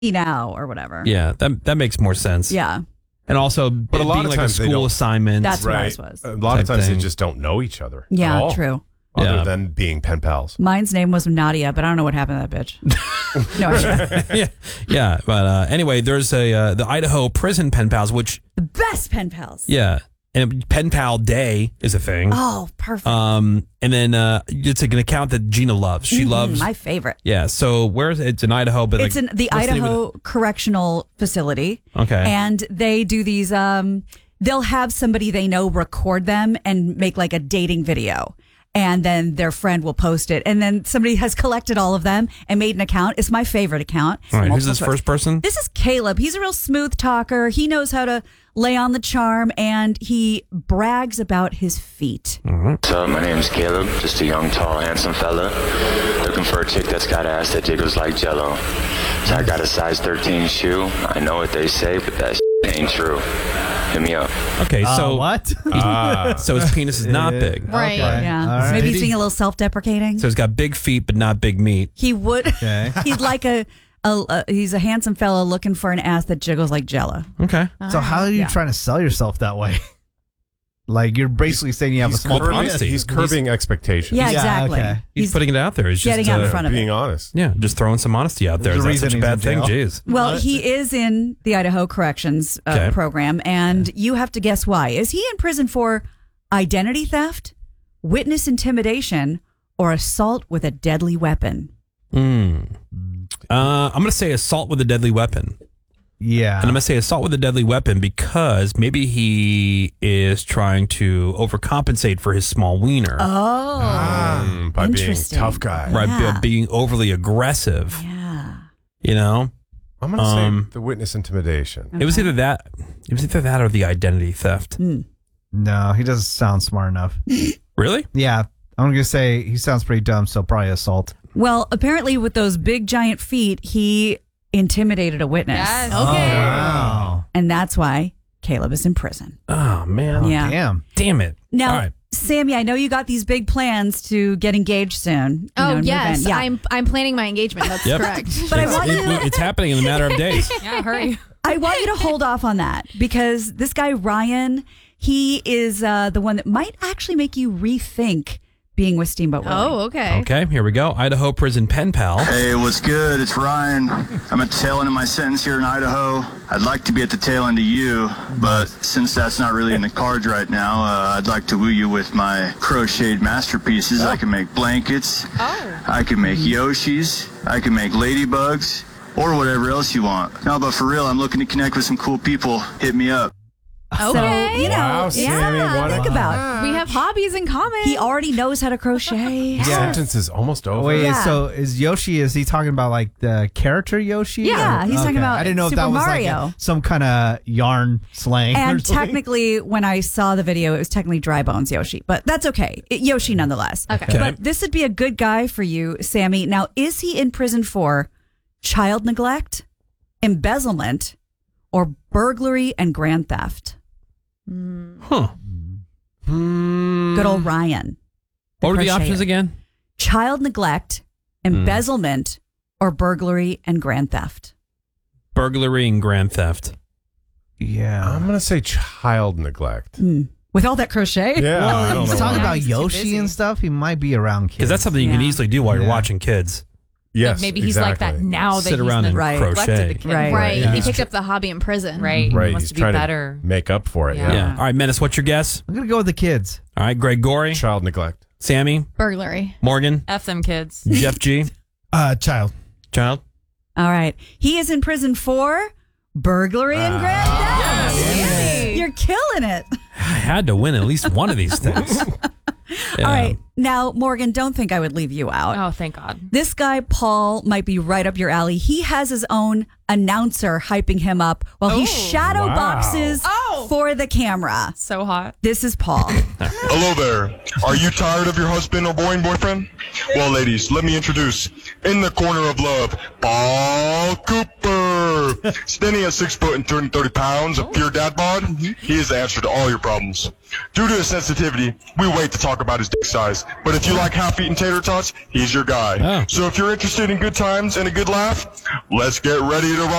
now or whatever. Yeah, that makes more sense. Yeah. And also, but a lot of times a school assignment. That's what ours was. A lot of times thing. they just don't know each other. Yeah, at all, true. Other than being pen pals. Mine's name was Nadia, but I don't know what happened to that bitch. No idea. yeah. But anyway, there's the Idaho prison pen pals, which The best pen pals. yeah, and pen pal day is a thing. Oh, perfect. And then it's an account that Gina loves. She loves my favorite. Yeah. So it's in Idaho, but It's in the Idaho Correctional Facility. Okay. And they do these. They'll have somebody they know record them and make like a dating video. And then their friend will post it. And then somebody has collected all of them and made an account. It's my favorite account. All right, who's this first person? This is Caleb. He's a real smooth talker. He knows how to lay on the charm, and he brags about his feet. What's up? My name is Caleb. Just a young, tall, handsome fella. Looking for a chick that's got ass that jiggles like Jello. So I got a size 13 shoe. I know what they say, but that ain't true. Hit me up. Okay, so what? So his penis is not big. Right. Okay. Yeah. All right. Maybe he's being a little self-deprecating. So he's got big feet, but not big meat. He would. Okay. He's like he's a handsome fellow looking for an ass that jiggles like Jello. Okay. So how are you trying to sell yourself that way? Like you're basically saying you have a small penis. He's curbing expectations. Yeah, exactly. okay. He's putting it out there. He's getting just, out in front of being it. honest. Yeah, just throwing some honesty out there. There's Is a that reason such a he's bad in thing? jail. Jeez. Well, he is in the Idaho Corrections program, and you have to guess why. Is he in prison for identity theft, witness intimidation, or assault with a deadly weapon? I'm going to say assault with a deadly weapon. Yeah. And I'm going to say assault with a deadly weapon because maybe he is trying to overcompensate for his small wiener. Oh. By being a Interesting. tough guy. Right, Yeah. being overly aggressive. Yeah. You know? I'm going to say the witness intimidation. It was either that or the identity theft. No, he doesn't sound smart enough. Really? Yeah. I'm going to say he sounds pretty dumb, so probably assault. Well, apparently with those big giant feet, he intimidated a witness. Yes. Oh, wow. And that's why Caleb is in prison. Oh, man. Yeah. Damn it. Now, All right. Sammy, I know you got these big plans to get engaged soon. Oh, move yes. in. Yeah. I'm planning my engagement. That's Yep. correct. But I want you It's happening in a matter of days. Yeah, hurry. I want you to hold off on that because this guy, Ryan, he is the one that might actually make you rethink being with Steamboat Willie. Oh, okay. Okay, here we go. Idaho prison pen pal. Hey, what's good? It's Ryan. I'm at the tail end of my sentence here in Idaho. I'd like to be at the tail end of you, but since that's not really in the cards right now, I'd like to woo you with my crocheted masterpieces. I can make blankets. I can make Yoshis. I can make ladybugs. Or whatever else you want. No, but for real, I'm looking to connect with some cool people. Hit me up. So, Okay. you know, Wow, Sammy, what think a- about We have hobbies in common. He already knows how to crochet. The sentence is almost over. Wait, Yeah. so is he talking about like the character Yoshi? Yeah, he's talking about I didn't know if Super that was Mario. like some kind of yarn slang. or And something. technically, when I saw the video, it was technically Dry Bones Yoshi, but that's okay. Yoshi nonetheless. Okay. But this would be a good guy for you, Sammy. Now, is he in prison for child neglect, embezzlement, or burglary and grand theft? Huh. Good old Ryan. What were the crocheter. options again? Child neglect, embezzlement, or burglary and grand theft? Burglary and grand theft. Yeah. I'm going to say child neglect. With all that crochet? Yeah, I don't He's know. talking why. about He's too Yoshi busy. and stuff. He might be around kids. Because that's something you can Yeah. easily do while you're Yeah. watching kids. Yes, Maybe he's like that exactly. now that Sit he's around and Right. crochet. neglected the kid. Right. Right. Yeah. He picked up the hobby in prison. Right. Right, He wants he's to be trying better. to make up for it. Yeah. Yeah. All right, Menace, what's your guess? I'm going to go with the kids. All right, Greg Gorey, Child neglect. Sammy, Burglary. Morgan, F them kids. Jeff G, Child. Child. All right. He is in prison for burglary and grand theft. Yay. You're killing it. I had to win at least one of these things. Yeah. All right. Now, Morgan, don't think I would leave you out. Oh, thank God. This guy, Paul, might be right up your alley. He has his own announcer hyping him up while he shadow Wow. boxes for the camera. So hot. This is Paul. Hello there. Are you tired of your husband or boyfriend? Well, ladies, let me introduce, in the corner of love, Paul Cooper. standing at 6 foot and 230 pounds of pure dad bod, he is the answer to all your problems. Due to his sensitivity, we wait to talk about his dick size. But if you like half-eaten tater tots, he's your guy. Oh. So if you're interested in good times and a good laugh, let's get ready to rumble.